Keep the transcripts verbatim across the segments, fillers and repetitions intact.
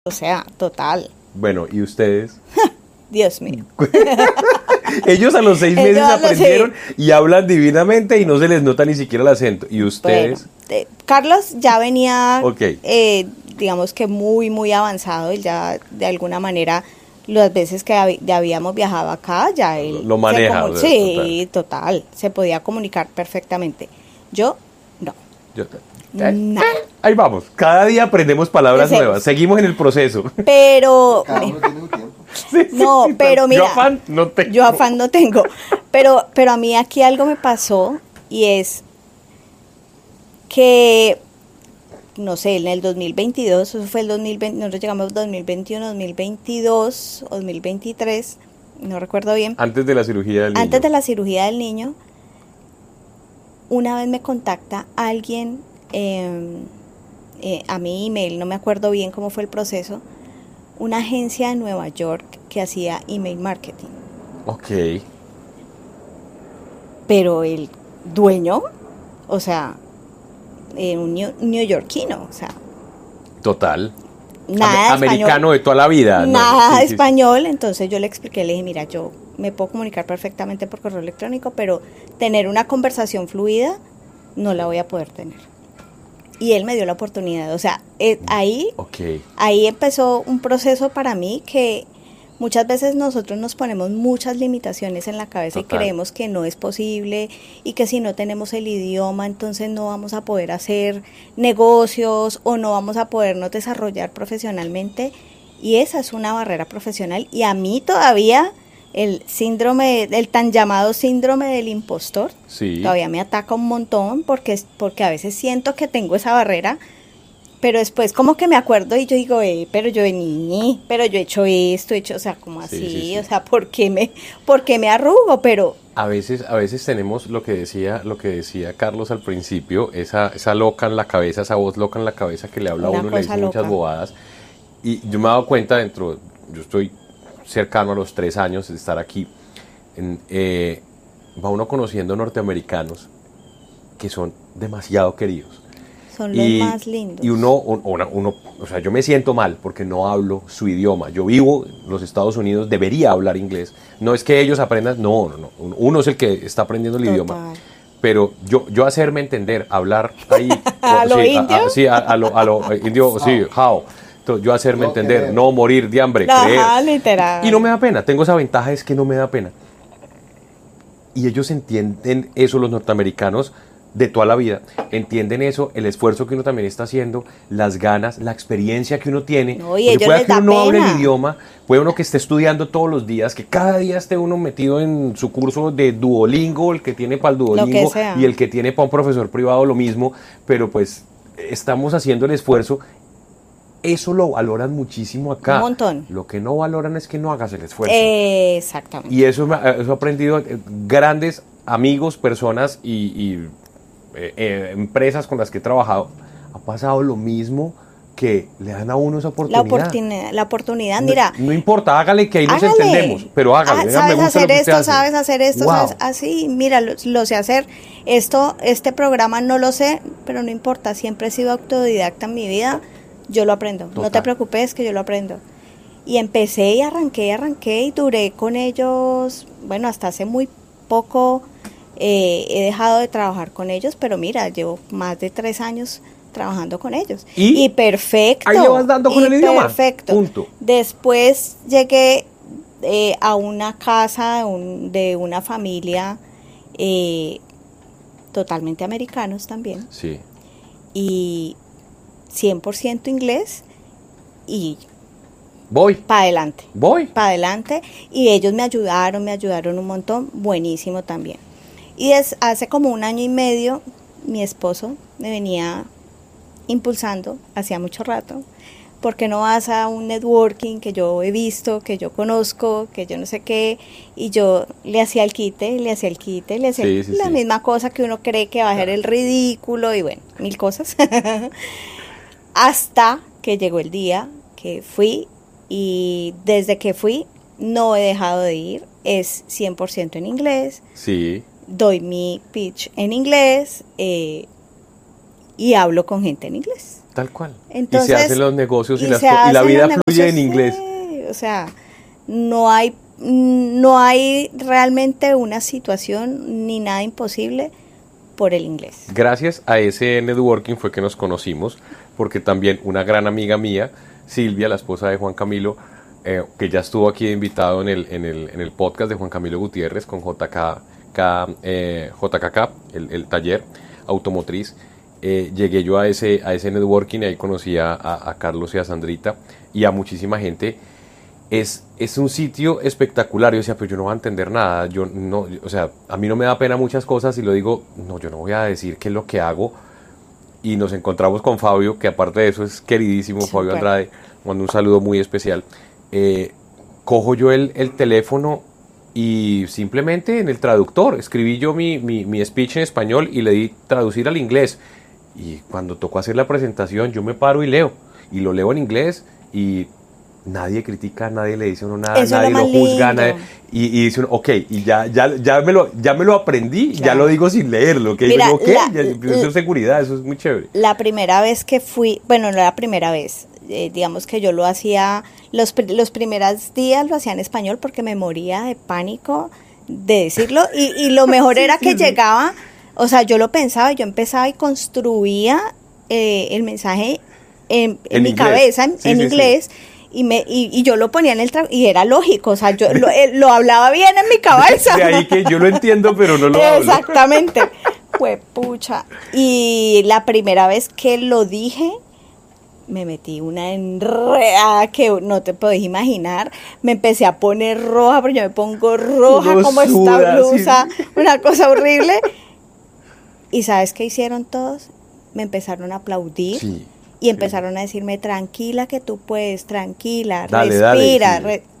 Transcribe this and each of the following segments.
O sea, total. Bueno, ¿y ustedes? Dios mío. Ellos a los seis meses Ellos a los aprendieron y hablan divinamente y no se les nota ni siquiera el acento. ¿Y ustedes? Bueno, eh, Carlos ya venía, Ok. eh, digamos que muy, muy avanzado. Él ya, de alguna manera, las veces que hab- ya habíamos viajado acá, ya él... Lo se maneja, comu- o sea, sí, total. Se podía comunicar perfectamente. Yo, no. Yo- eh, Nada. eh, ahí vamos. Cada día aprendemos palabras Empecemos. nuevas. Seguimos en el proceso. Pero... Cada uno tiene un tiempo. Sí, sí, No, sí, pero mira, yo afán no tengo. yo afán no tengo, pero, pero a mí aquí algo me pasó y es que, no sé, en el dos mil veintidós, eso fue el dos mil veinte, nosotros llegamos dos mil veintiuno, dos mil veintidós, dos mil veintitrés, no recuerdo bien, Antes de la cirugía del niño. antes de la cirugía del niño, una vez me contacta alguien eh, eh, a mi email, no me acuerdo bien cómo fue el proceso, una agencia de Nueva York que hacía email marketing. Ok. Pero el dueño, o sea, eh, un neo- neoyorquino, o sea, Total. nada Ame- español. Americano de toda la vida. ¿no? Nada Sí, sí, sí. español, entonces yo le expliqué, le dije, mira, yo me puedo comunicar perfectamente por correo electrónico, pero tener una conversación fluida no la voy a poder tener. Y él me dio la oportunidad, o sea, eh, ahí, Ok. ahí empezó un proceso para mí que muchas veces nosotros nos ponemos muchas limitaciones en la cabeza Total. y creemos que no es posible y que si no tenemos el idioma entonces no vamos a poder hacer negocios o no vamos a podernos desarrollar profesionalmente, y esa es una barrera profesional, y a mí todavía el síndrome, el tan llamado síndrome del impostor, Sí. todavía me ataca un montón porque, es- porque a veces siento que tengo esa barrera, pero después como que me acuerdo y yo digo, eh, pero yo vení, pero yo he hecho esto, he hecho, o sea, como Sí, así, sí, sí. o sea, ¿por qué me, por qué me arrugo? Pero A veces, a veces tenemos lo que decía, lo que decía Carlos al principio, esa, esa loca en la cabeza, esa voz loca en la cabeza que le habla a Una uno y le cosa dice muchas loca. bobadas. Y yo me he dado cuenta dentro, yo estoy cercano a los tres años de estar aquí, en, eh, va uno conociendo norteamericanos que son demasiado queridos. son los más lindos. Y uno, un- una- uno, o sea, yo me siento mal porque no hablo su idioma. Yo vivo en los Estados Unidos, debería hablar inglés. No es que ellos aprendan, no, no, no. Uno es el que está aprendiendo el Total. idioma. Pero yo, yo hacerme entender, hablar ahí. ¿A lo sí, indio? sí, a, a lo, a lo eh, indio, sí, how. Entonces, yo hacerme No entender, querer. no morir de hambre, Ajá, creer. literal. Y no me da pena, tengo esa ventaja, es que no me da pena. Y ellos entienden eso, los norteamericanos, de toda la vida, entienden eso, el esfuerzo que uno también está haciendo, las ganas, la experiencia que uno tiene. No, y Porque ellos puede les que da uno no hable pena. el idioma, puede uno que esté estudiando todos los días, que cada día esté uno metido en su curso de Duolingo, el que tiene para el Duolingo sea. y el que tiene para un profesor privado lo mismo, pero pues estamos haciendo el esfuerzo. Eso lo valoran muchísimo acá. Un montón. Lo que no valoran es que no hagas el esfuerzo. Eh, exactamente. Y eso, me- eso he aprendido, eh, grandes amigos, personas y, y, eh, eh, empresas con las que he trabajado, ha pasado lo mismo, que le dan a uno esa la oportunidad. oportunidad, la oportunidad, No- mira, No, importa, hágale que ahí nos hágale. entendemos, pero hágale. Ah, venga, sabes me gusta lo hacer que usted esto, hace. sabes hacer esto, Wow. sabes así, mira, lo, lo sé hacer. Esto, este programa no lo sé, pero no importa, siempre he sido autodidacta en mi vida, yo lo aprendo. No Total. te preocupes que yo lo aprendo. Y empecé y arranqué y arranqué y duré con ellos, bueno, hasta hace muy poco eh, he dejado de trabajar con ellos, pero mira, llevo más de tres años trabajando con ellos. ¿Y? perfecto. Ahí le vas dando con y el idioma. Perfecto. Punto. Después llegué eh, a una casa de, un- de una familia eh, totalmente americanos también, Sí. y cien por ciento inglés, y Voy, para adelante, voy. para adelante, y ellos me ayudaron, me ayudaron un montón, buenísimo también. Y es, hace como un año y medio, mi esposo me venía impulsando, hacía mucho rato, ¿por qué no vas a un networking que yo he visto, que yo conozco, que yo no sé qué? Y yo le hacía el quite, le hacía el quite, le hacía Sí, sí, la sí. misma cosa que uno cree que va a ser el ridículo, y bueno, mil cosas. Hasta que llegó el día que fui, y desde que fui no he dejado de ir, es cien por ciento en inglés, Sí. doy mi pitch en inglés, eh, y hablo con gente en inglés. Tal cual. Entonces, y se hacen los negocios y, y, las, se y la vida fluye negocios, en inglés. Sí, o sea, no hay, no hay realmente una situación ni nada imposible por el inglés. Gracias a ese networking fue que nos conocimos, porque también una gran amiga mía, Silvia, la esposa de Juan Camilo, eh, que ya estuvo aquí invitado en el, en el, en el podcast de Juan Camilo Gutiérrez con J K K, eh, J K K, el, el taller automotriz. Eh, llegué yo a ese, a ese networking y ahí conocí a, a, a Carlos y a Sandrita y a muchísima gente. Es, es un sitio espectacular. Yo decía, pero yo no voy a entender nada. Yo no, o sea, a mí no me da pena muchas cosas y lo digo, no, yo no voy a decir qué es lo que hago. Y nos encontramos con Fabio, que aparte de eso es queridísimo, Super. Fabio Andrade, mando un saludo muy especial. Eh, cojo yo el, el teléfono y simplemente en el traductor escribí yo mi, mi, mi speech en español y le di traducir al inglés. Y cuando tocó hacer la presentación, yo me paro y leo. Y lo leo en inglés y nadie critica, nadie le dice a uno nada, Eso nadie lo, lo juzga, nadie, y, y dice uno, ok, y ya, ya, ya, me, lo, ya me lo aprendí, claro. Ya lo digo sin leerlo, ¿ok? Mira, digo, okay, la, ya, eso es seguridad, eso es muy chévere. La primera vez que fui, bueno, no era la primera vez, eh, digamos que yo lo hacía, los, los primeros días lo hacía en español porque me moría de pánico de decirlo, y, y lo mejor sí, era que sí, llegaba, o sea, yo lo pensaba, yo empezaba y construía eh, el mensaje en, en, en mi inglés. cabeza, en, sí, en sí, inglés, sí. Y, me, y, y yo lo ponía en el trabajo y era lógico, o sea, yo lo, eh, lo hablaba bien en mi cabeza. De ahí que yo lo entiendo, pero no lo hablo. Exactamente. Fue pucha. Y la primera vez que lo dije, me metí una enredada que no te podés imaginar. Me empecé a poner roja, pero yo me pongo roja no como suda, esta blusa, sí. Una cosa horrible. ¿Y sabes qué hicieron todos? Me empezaron a aplaudir. Sí. Y empezaron sí. a decirme, tranquila que tú puedes, tranquila, dale, respira. Dale, sí. re...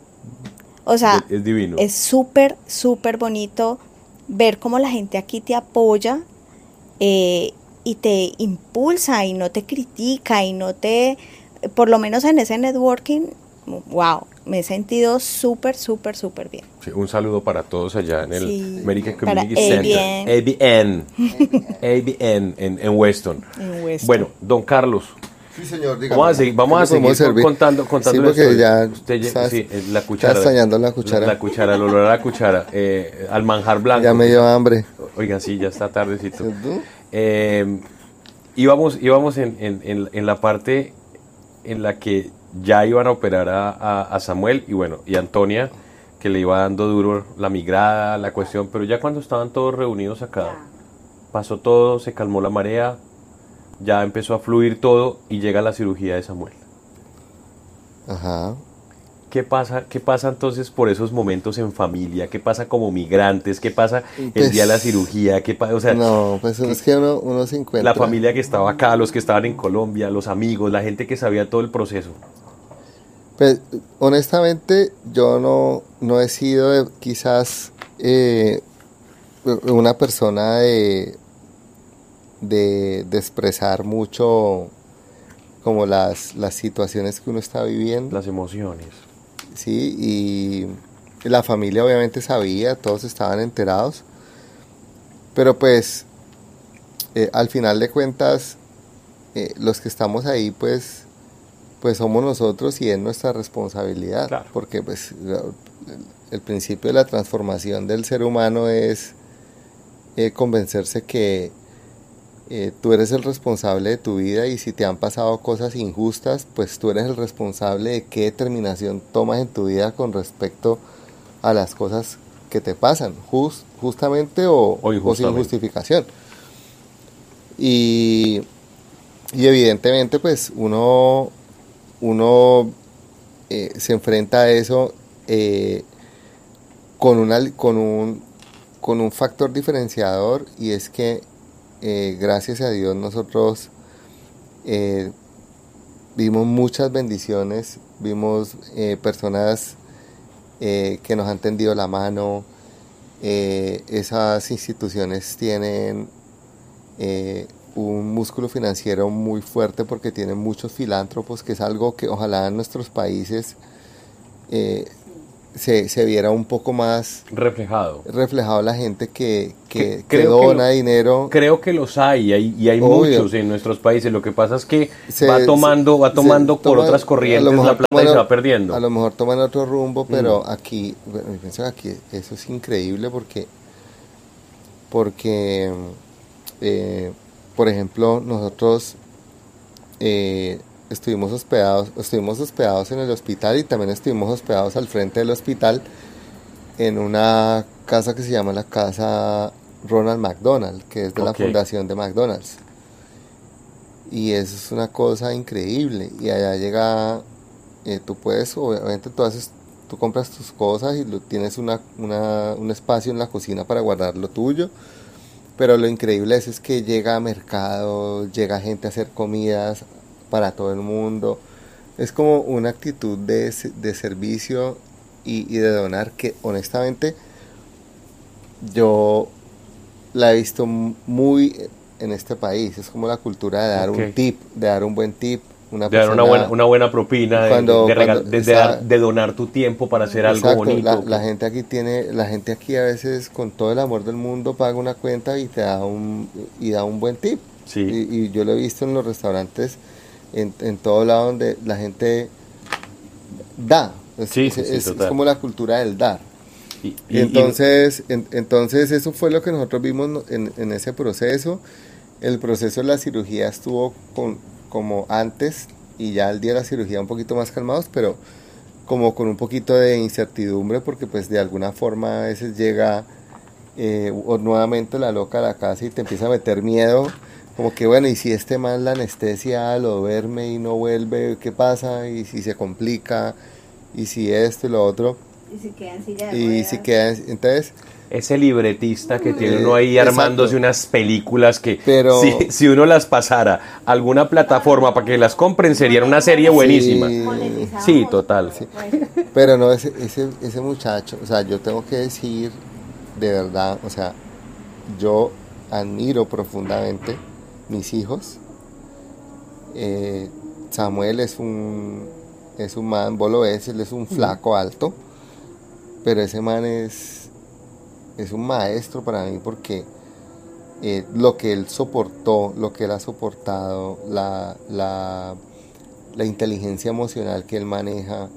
O sea, es, es divino. Es súper, súper bonito ver cómo la gente aquí te apoya eh, y te impulsa y no te critica y no te... Por lo menos en ese networking, wow, me he sentido súper, súper, súper bien. Sí, un saludo para todos allá en el sí, American Community Center. A B N. A B N en, en Weston. En Weston. Bueno, don Carlos. Sí, señor, dígame. Vamos a seguir, vamos a seguir servir? contando, contando sí, porque ya Usted, estás, sí, la cuchara. Estás extrañando la cuchara. La, la cuchara, el olor a la cuchara. Eh, al manjar blanco. Ya me dio hambre. Oigan, sí, ya está tardecito. Eh, íbamos íbamos en, en, en, en la parte en la que ya iban a operar a, a, a Samuel y bueno, y Antonia, que le iba dando duro la migrada, la cuestión, pero ya cuando estaban todos reunidos acá, pasó todo, se calmó la marea, ya empezó a fluir todo y llega la cirugía de Samuel. Ajá. ¿Qué pasa, qué pasa entonces por esos momentos en familia? ¿Qué pasa como migrantes? ¿Qué pasa el pues, día de la cirugía? ¿Qué pasa? O sea, no, pues es que uno, uno se encuentra. La familia que estaba acá, los que estaban en Colombia, los amigos, la gente que sabía todo el proceso. Pues honestamente yo no, no he sido quizás eh, una persona de, de, de expresar mucho como las, las situaciones que uno está viviendo. Las emociones. Sí, y la familia obviamente sabía, todos estaban enterados, pero pues eh, al final de cuentas eh, los que estamos ahí pues pues somos nosotros y es nuestra responsabilidad, claro. Porque pues el, el principio de la transformación del ser humano es eh, convencerse que eh, tú eres el responsable de tu vida y si te han pasado cosas injustas, pues tú eres el responsable de qué determinación tomas en tu vida con respecto a las cosas que te pasan, just, justamente o, o, o sin justificación. Y, y evidentemente pues uno... uno eh, se enfrenta a eso eh, con, una, con, un, con un factor diferenciador y es que eh, gracias a Dios nosotros eh, vimos muchas bendiciones, vimos eh, personas eh, que nos han tendido la mano, eh, esas instituciones tienen eh, un músculo financiero muy fuerte porque tienen muchos filántropos, que es algo que ojalá en nuestros países eh, se, se viera un poco más reflejado. reflejado la gente que, que, que, que dona que lo, dinero. Creo que los hay, hay y hay Obvio. muchos en nuestros países. Lo que pasa es que Se, va tomando, va tomando por toma, otras corrientes la plata toman, y se va perdiendo. A lo mejor toman otro rumbo, pero mm. aquí, bueno, yo pienso que aquí eso es increíble porque, porque eh, por ejemplo, nosotros eh, estuvimos hospedados, estuvimos hospedados en el hospital y también estuvimos hospedados al frente del hospital en una casa que se llama la casa Ronald McDonald, que es de okay. la fundación de McDonald's. Y eso es una cosa increíble. Y allá llega, eh, tú puedes, obviamente tú haces, tú compras tus cosas y lo, tienes una, una, un espacio en la cocina para guardar lo tuyo. Pero lo increíble es, es que llega a mercado, llega gente a hacer comidas para todo el mundo. Es como una actitud de, de servicio y, y de donar que honestamente yo la he visto muy en este país. Es como la cultura de dar okay. un tip, de dar un buen tip. Una de dar una buena, una buena propina, cuando, de, de, regal, cuando, de, de, dar, de donar tu tiempo para hacer exacto, algo bonito. La, la gente aquí tiene, la gente aquí a veces con todo el amor del mundo paga una cuenta y te da un, y da un buen tip. Sí. Y, y yo lo he visto en los restaurantes, en, en todo lado donde la gente da. Es, sí, es, sí, es, sí, es como la cultura del dar. Y, y, entonces, y, en, entonces eso fue lo que nosotros vimos en, en ese proceso. El proceso de la cirugía estuvo con, como antes y ya el día de la cirugía un poquito más calmados, pero como con un poquito de incertidumbre porque pues de alguna forma a veces llega eh, o nuevamente la loca a la casa y te empieza a meter miedo, como que bueno, y si este man la anestesia lo duerme y no vuelve, ¿qué pasa? Y si se complica, y si esto y lo otro. Y si queda en silla de Y ruedas. si queda, entonces... Ese libretista que tiene eh, uno ahí exacto. armándose unas películas que pero, si, si uno las pasara a alguna plataforma para que las compren sería una serie buenísima. Sí, sí total. Sí. Pero no, ese, ese, ese muchacho, o sea, yo tengo que decir de verdad, o sea, yo admiro profundamente mis hijos. Eh, Samuel es un, es un man, vos lo ves, él es un flaco alto, pero ese man es... es un maestro para mí porque eh, lo que él soportó, lo que él ha soportado, la, la, la inteligencia emocional que él maneja,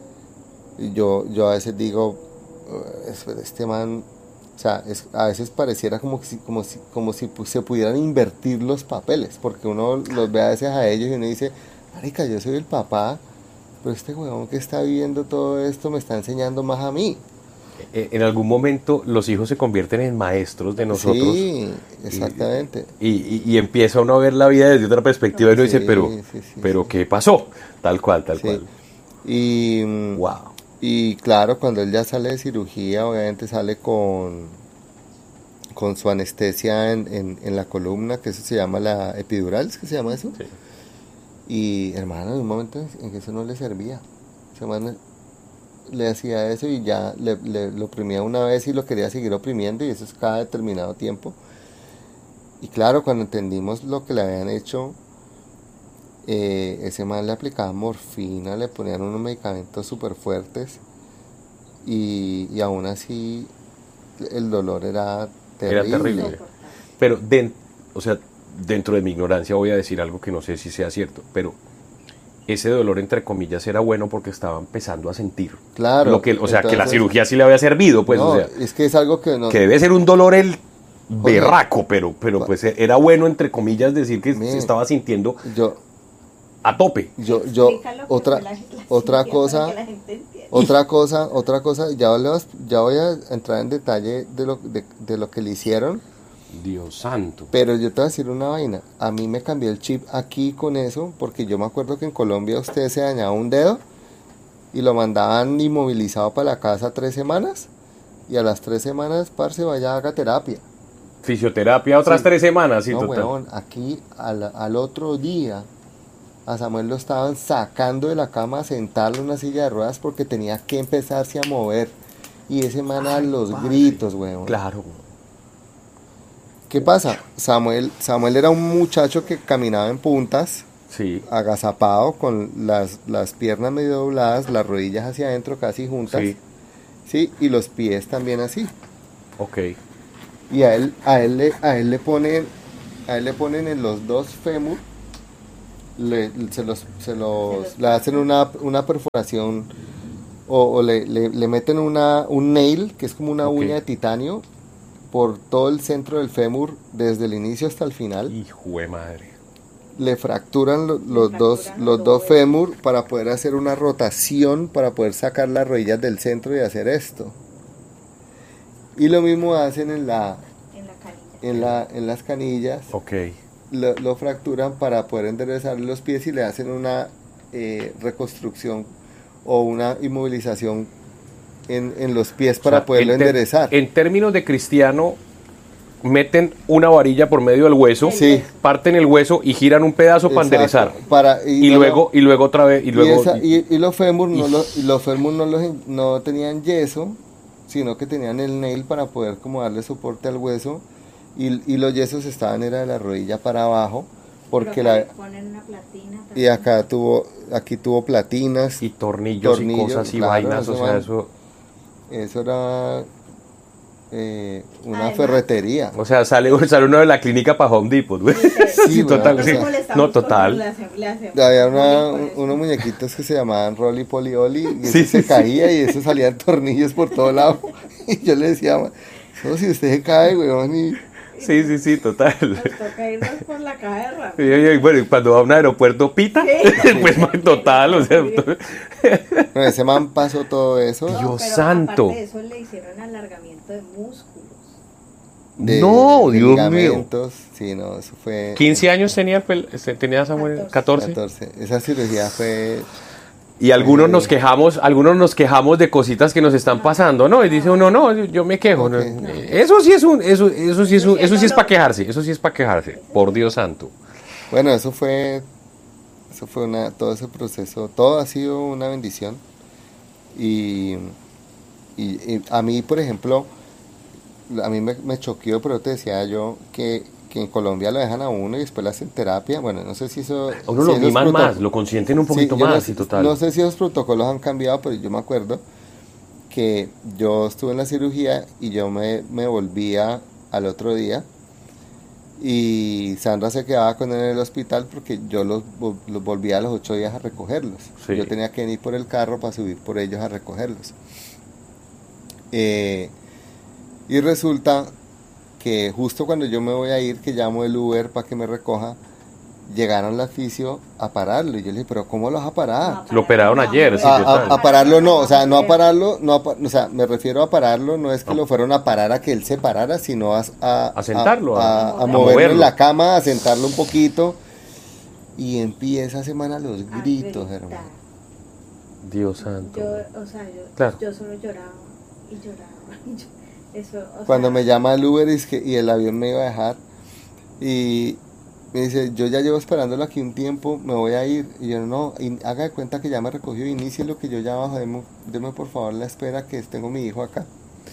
yo, yo a veces digo, este man, o sea, es, a veces pareciera como si, como si, como si se pudieran invertir los papeles, porque uno los ve a veces a ellos y uno dice, marica, yo soy el papá, pero este huevón que está viviendo todo esto me está enseñando más a mí. En algún momento los hijos se convierten en maestros de nosotros. Sí, exactamente. Y, y, y empieza uno a ver la vida desde otra perspectiva y uno sí, dice, pero, sí, sí, pero sí. ¿qué pasó? Tal cual, tal sí. cual. Y, wow. y claro, cuando él ya sale de cirugía, obviamente sale con, con su anestesia en, en, en la columna, que eso se llama la epidural, ¿es que se llama eso? Sí. Y hermano, en un momento en que eso no le servía. Se llama, le hacía eso y ya le, le, lo oprimía una vez y lo quería seguir oprimiendo y eso es cada determinado tiempo. Y claro, cuando entendimos lo que le habían hecho, eh, ese man le aplicaba morfina, le ponían unos medicamentos súper fuertes y, y aún así el dolor era terrible. Era terrible. Pero, de, o sea, dentro de mi ignorancia voy a decir algo que no sé si sea cierto, pero ese dolor entre comillas era bueno porque estaba empezando a sentir. Claro. Lo que, o sea, entonces, que la cirugía sí le había servido, pues, no, o sea. Es que es algo que no. Que debe ser un dolor el berraco, pero, pero pues era bueno entre comillas decir que me, se estaba sintiendo yo, a tope. Yo, yo, otra, la, la otra cosa, otra cosa, otra cosa, ya, ya voy a entrar en detalle de lo, de, de lo que le hicieron. Dios santo. Pero yo te voy a decir una vaina, a mí me cambió el chip aquí con eso, porque yo me acuerdo que en Colombia usted se dañaba un dedo y lo mandaban inmovilizado para la casa tres semanas y a las tres semanas, parce, vaya, haga terapia. Fisioterapia otras sí. tres semanas, sí, no, total. Weón, aquí al, al otro día a Samuel lo estaban sacando de la cama a sentarlo en una silla de ruedas porque tenía que empezarse a mover y ese man a los padre. gritos, weón. Claro. ¿Qué pasa? Samuel, Samuel era un muchacho que caminaba en puntas, sí. agazapado, con las, las piernas medio dobladas, las rodillas hacia adentro casi juntas. Sí. ¿sí? Y los pies también así. Ok. Y a él, a él, le, a él le ponen, a él le ponen en los dos fémur, le, se los, se los, le hacen una, una perforación o, o le, le, le meten una, un nail, que es como una Ok. uña de titanio, por todo el centro del fémur, desde el inicio hasta el final. Hijo de madre. Le fracturan lo- los Le dos, fracturan los los dos dos fémur para poder hacer una rotación, para poder sacar las rodillas del centro y hacer esto. Y lo mismo hacen en la, En la canilla. en la, en las canillas. Ok. Lo, lo fracturan para poder enderezar los pies y le hacen una eh, reconstrucción o una inmovilización en, en los pies para O sea, poderlo en ter- enderezar. En términos de cristiano, meten una varilla por medio del hueso, Sí. parten el hueso y giran un pedazo para Exacto, enderezar. para- Y, no, luego, y luego otra vez, y y, luego. esa- y- y los fémur no, y- lo- y los fémur no, los, no tenían yeso, sino que tenían el nail para poder como darle soporte al hueso, y, y los yesos estaban era de la rodilla para abajo, porque la Ponen una platina y acá tuvo aquí tuvo platinas, y tornillos, tornillos, y cosas y claro, vainas, eso o sea, van- eso. eso era eh, una Además- ferretería. O sea, sale, sale uno de la clínica para Home Depot, güey. Sí, Sí, total, güey, sí. o sea, No, total. Había una- unos muñequitos que se llamaban Rolly Polly Oli, y eso Sí, se sí, caía y eso salían tornillos por todo lado. Y yo le decía, "Ma, no, si usted se cae, weón, y Sí, sí, sí, total. toca irnos por la caja de Y, herramientas. y, bueno, y cuando va a un aeropuerto, pita, pues man, total, o sea. no, ese man pasó todo eso. Dios pero santo. aparte de eso le hicieron alargamiento de músculos. de- No, de Dios mío. ligamentos. Sí, no, eso fue quince años tenía, el pel- este, tenía Samuel, catorce. catorce. Esa cirugía fue Y algunos Eh. nos quejamos, algunos nos quejamos de cositas que nos están pasando, ¿no? Y dice uno, no, yo me quejo. ¿no? Ok. Eso sí es un, eso, eso sí es un, eso sí es para quejarse, eso sí es para quejarse, por Dios santo. bueno, eso fue eso fue una todo ese proceso, todo ha sido una bendición. Y, y, y a mí, por ejemplo, a mí me, me choqueó, pero te decía yo que, que en Colombia lo dejan a uno y después le hacen terapia. Bueno, no sé si eso... A uno si lo esos miman proto- más, lo consienten un Sí, poquito yo no más, sé- y total. No sé si esos protocolos han cambiado, pero yo me acuerdo que yo estuve en la cirugía y yo me, me volvía al otro día y Sandra se quedaba con él en el hospital porque yo los, vol- los volvía a los ocho días a recogerlos. Sí. Yo tenía que venir por el carro para subir por ellos a recogerlos. Eh, y resulta que justo cuando yo me voy a ir, que llamo el Uber para que me recoja, llegaron la fisio a pararlo. Y yo le dije, pero ¿cómo lo vas a parar? Lo operaron ayer, sí, A, total. a- a pararlo no, o sea, no a pararlo, no a pa- o sea, me refiero a pararlo, no es que No. lo fueron a parar a que él se parara, sino a, a, A sentarlo, a, a- a a moverlo moverlo. en la cama, a sentarlo un poquito. Y empieza esa semana los A gritos, gritar. hermano. Dios santo. Yo, o sea, yo, Claro. yo solo lloraba y lloraba. y yo- eso, o Cuando sea, me llama el Uber y, es que- y el avión me iba a dejar, y me dice, yo ya llevo esperándolo aquí un tiempo, me voy a ir. Y yo, no, y haga de cuenta que ya me recogió, inicie lo que yo ya bajo, deme, deme por favor la espera que tengo mi hijo acá.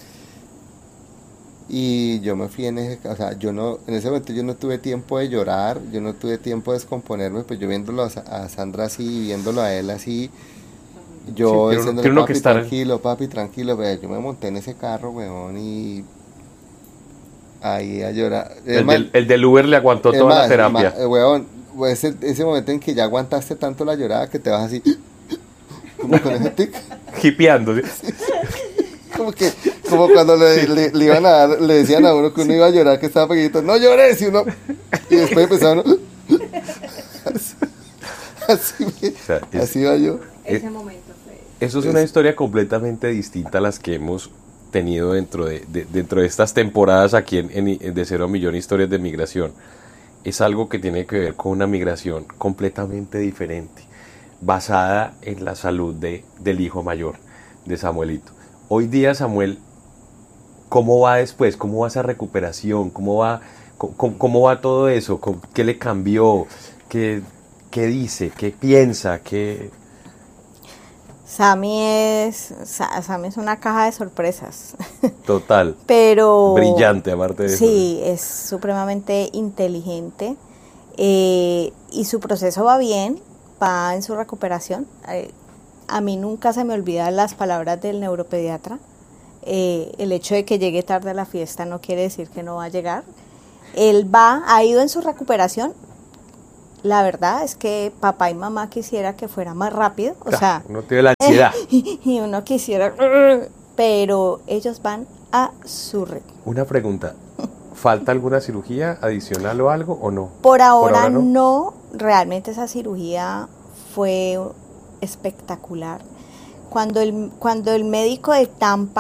Y yo me fui en ese, o sea, yo no, en ese momento yo no tuve tiempo de llorar, yo no tuve tiempo de descomponerme, pues yo viéndolo a, Sa- a Sandra así, viéndolo a él así, yo Sí, tiene uno- diciéndole, tiene uno papi, que estar- tranquilo, papi, tranquilo, pero yo me monté en ese carro, weón, y ahí a llorar. Es El más, del, el del Uber le aguantó es toda más, la es terapia. más, eh, weón, pues ese, ese momento en que ya aguantaste tanto la llorada que te vas así, como con ese tic, Hipeando. ¿sí? como que, como cuando le, le- le iban a dar, le decían a uno que uno iba a llorar, que estaba pequeñito, no llores, y uno, y después empezaba uno, así, así, O sea, es- así va yo. ese momento fue. Eso es una historia completamente distinta a las que hemos tenido dentro de, de- dentro de estas temporadas aquí en, en- en De Cero a Millón Historias de Migración. Es algo que tiene que ver con una migración completamente diferente, basada en la salud de, del hijo mayor, de Samuelito. Hoy día, Samuel, ¿cómo va después? ¿Cómo va esa recuperación? ¿Cómo va, cómo, cómo va todo eso? ¿Cómo- ¿Qué le cambió? ¿Qué, qué dice? ¿Qué piensa? ¿Qué... Sammy es, Sa- Sammy es una caja de sorpresas, Total. pero Brillante, aparte de eso. sí, es supremamente inteligente eh, y su proceso va bien, va en su recuperación. Eh, a mí nunca se me olvidan las palabras del neuropediatra eh, el hecho de que llegue tarde a la fiesta no quiere decir que no va a llegar. Él va, ha ido en su recuperación. La verdad es que papá y mamá quisiera que fuera más rápido, o Claro, sea, uno tiene la ansiedad. y uno quisiera, pero ellos van a su ritmo. Una pregunta, ¿falta alguna cirugía adicional o algo o no? Por ahora, ahora no. no, realmente esa cirugía fue espectacular. Cuando el, cuando el médico de Tampa